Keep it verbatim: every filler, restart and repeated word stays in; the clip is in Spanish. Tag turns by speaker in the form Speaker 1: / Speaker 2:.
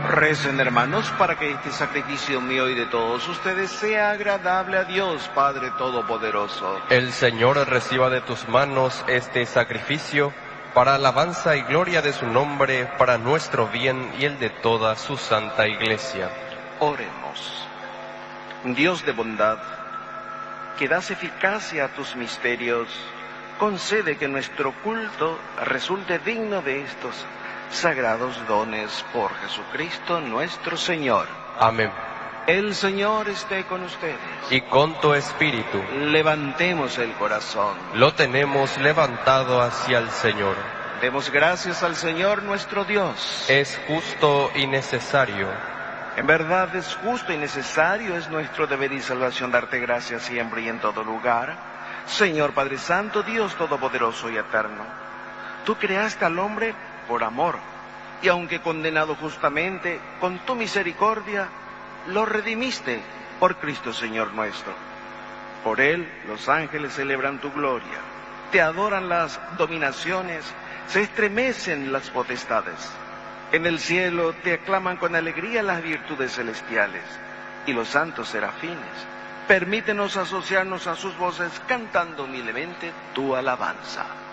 Speaker 1: Recen, hermanos, para que este sacrificio mío y de todos ustedes sea agradable a Dios, Padre Todopoderoso.
Speaker 2: El Señor reciba de tus manos este sacrificio para alabanza y gloria de su nombre, para nuestro bien y el de toda su santa Iglesia.
Speaker 1: Oremos. Dios de bondad, que das eficacia a tus misterios, concede que nuestro culto resulte digno de estos sagrados dones por Jesucristo nuestro Señor.
Speaker 2: Amén.
Speaker 1: El Señor esté con ustedes.
Speaker 2: Y con tu espíritu.
Speaker 1: Levantemos el corazón.
Speaker 2: Lo tenemos levantado hacia el Señor.
Speaker 1: Demos gracias al Señor nuestro Dios.
Speaker 2: Es justo y necesario.
Speaker 1: En verdad es justo y necesario, es nuestro deber y salvación darte gracias siempre y en todo lugar. Señor Padre Santo, Dios Todopoderoso y Eterno, tú creaste al hombre por amor, y aunque condenado justamente, con tu misericordia, lo redimiste por Cristo Señor nuestro. Por él los ángeles celebran tu gloria, te adoran las dominaciones, se estremecen las potestades. En el cielo te aclaman con alegría las virtudes celestiales, y los santos serafines. Permítenos asociarnos a sus voces cantando humildemente tu alabanza.